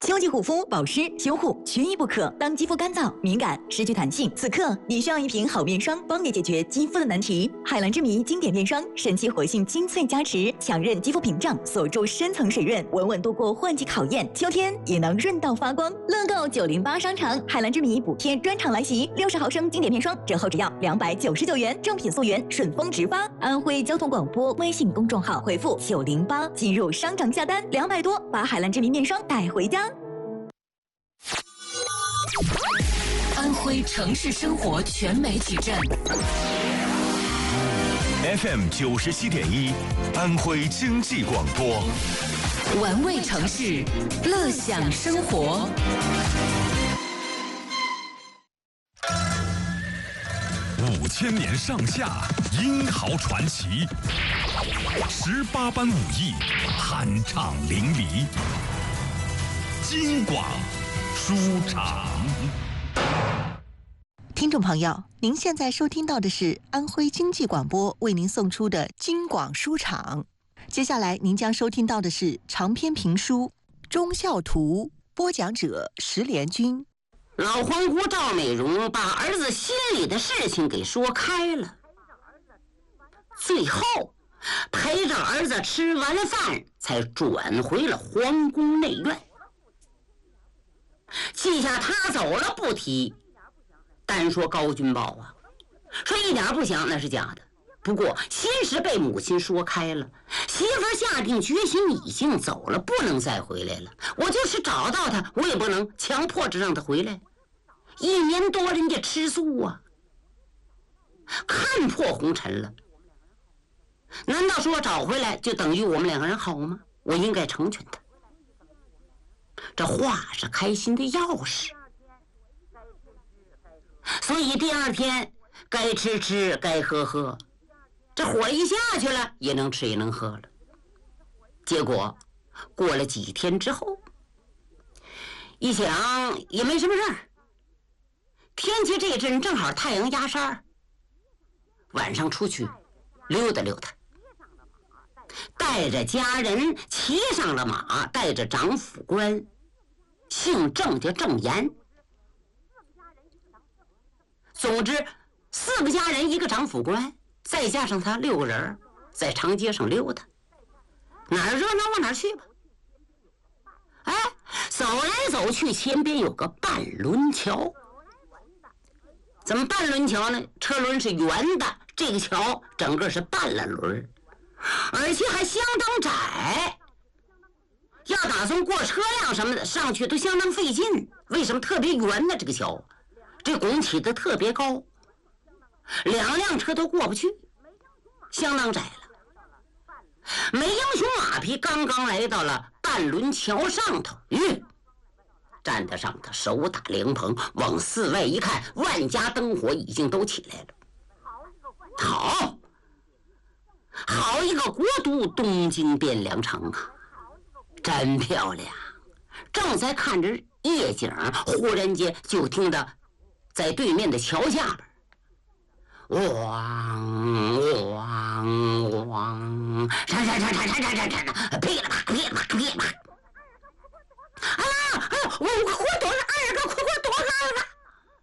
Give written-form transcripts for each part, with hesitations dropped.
秋季护肤、保湿、修护缺一不可。当肌肤干燥、敏感、失去弹性，此刻你需要一瓶好面霜，帮你解决肌肤的难题。海蓝之谜经典面霜，神奇活性精粹加持，强韧肌肤屏障，锁住深层水润，稳稳度过换季考验。秋天也能润到发光。乐购908商场海蓝之谜补贴专场来袭，60毫升经典面霜折后只要299元，正品溯源，顺丰直发。安徽交通广播微信公众号回复908进入商场下单，200多把海蓝之谜面霜带回家。 安徽城市生活全媒体站 FM 97.1，安徽经济广播， 玩味城市，乐享生活。 5000年上下，英豪传奇，18般武艺，酣畅淋漓。京广书场。 听众朋友，您现在收听到的是安徽经济广播为您送出的京广书场。接下来您将收听到的是长篇评书《忠孝图》，播讲者石连军。 老皇姑赵美容把儿子心里的事情给说开了，最后陪着儿子吃完了饭，才转回了皇宫内院。记下他走了不提，单说高君宝啊，说一点不想那是假的。不过心事被母亲说开了，媳妇下定决心已经走了，不能再回来了。我就是找到他，我也不能强迫着让他回来。1年多人家吃素啊，看破红尘了，难道说找回来就等于我们2个人好吗？我应该成全他。这话是开心的钥匙，所以第2天该吃吃，该喝喝，这火一下去了，也能吃也能喝了。结果过了几天之后，一想也没什么事儿，天气这阵正好太阳压山，晚上出去溜达溜达，带着家人骑上了马，带着长府官，姓郑叫郑岩。总之4个家人1个长府官，再加上他6个人，在长街上溜达，哪儿热闹往哪儿去吧。哎，走来走去，前边有个半轮桥。怎么半轮桥呢？车轮是圆的，这个桥整个是半了轮，而且还相当窄，要打算过车辆什么的上去都相当费劲。为什么特别圆呢？这个桥这拱起的特别高，2辆车都过不去，相当窄了。没英雄马匹刚刚来到了半轮桥上头，站在上头，手打凉棚，往4外一看，万家灯火已经都起来了。好一个国都东京汴梁城啊，真漂亮。正在看着夜景，忽然间就听到在对面的桥下边，汪汪汪，闪，噼里啪，我快躲了，2个，快躲了2个！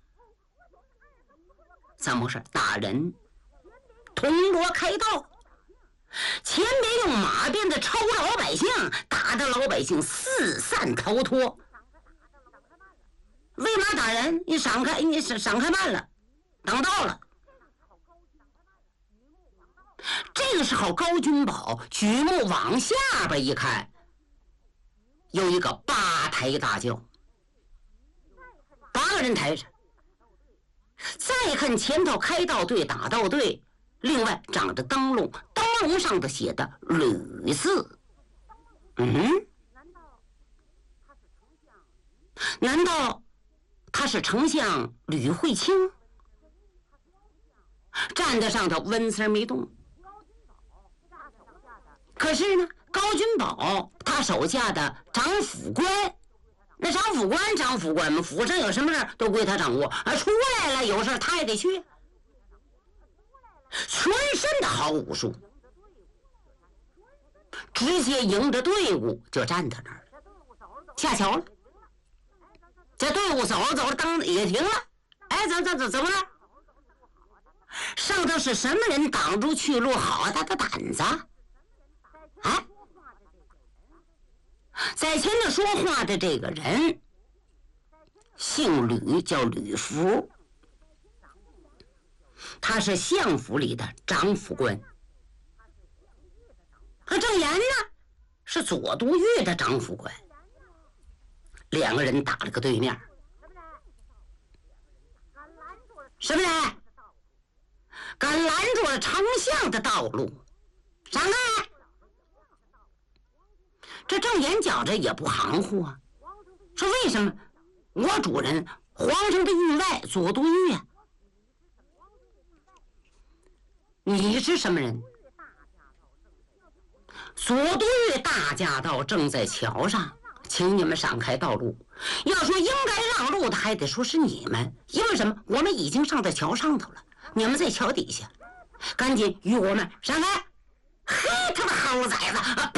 怎么回事？打人，铜锣开道，前边用马鞭子抽老百姓，打的老百姓四散逃脱。为嘛打人？你闪开慢了，挡道了。这个时候高君宝举目往下边一看，有一个8抬大轿，8个人抬着。再看前头开道队、打道队，另外长着灯笼，灯笼上头写的吕字。难道他是丞相吕惠卿？站在上头温丝没动。可是呢，高君宝他手下的长府官，那长府官嘛，府上有什么事都归他掌握，出来了有事他也得去，全身的好武术，直接迎着队伍就站在那儿了。下桥了， 这队伍走着走着，当也停了。哎，怎么了？上头是什么人挡住去路？好大的胆子！哎，在前头说话的这个人姓吕，叫吕福，他是相府里的长府官。和郑岩呢，是左都尉的长府官。两个人打了个对面。什么人？敢拦住了丞相的道路，闪开！这郑岩觉着也不含糊啊，说为什么我主人皇上的御外左都尉啊？你是什么人？左都尉大驾到，正在桥上，请你们闪开道路。要说应该让路的，还得说是你们，因为什么？我们已经上在桥上头了，你们在桥底下，赶紧与我们闪开！嘿，他的好崽子！啊，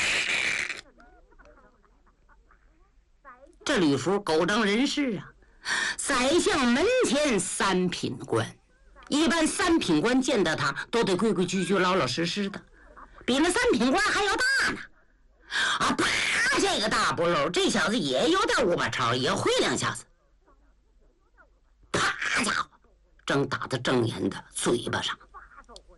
这吕福狗仗人势啊！宰相门前三品官，一般三品官见到他都得规规矩矩、老老实实的，比那三品官还要大呢。啊，啪！这个大不漏，这小子也有点五把超，也会两下子。啪！家伙，正打到郑岩的嘴巴上。